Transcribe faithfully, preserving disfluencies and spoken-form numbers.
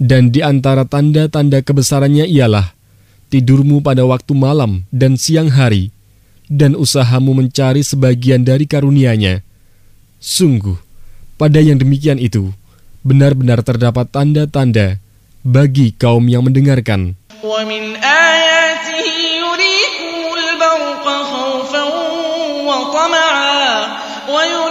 Dan di antara tanda-tanda kebesarannya ialah tidurmu pada waktu malam dan siang hari, dan usahamu mencari sebagian dari karunia-Nya. Sungguh, pada yang demikian itu, benar-benar terdapat tanda-tanda bagi kaum yang mendengarkan. وَمِنْ آيَاتِهِ يُرِيكُمُ الْبَرْقَ خَوْفًا وَطَمَعًا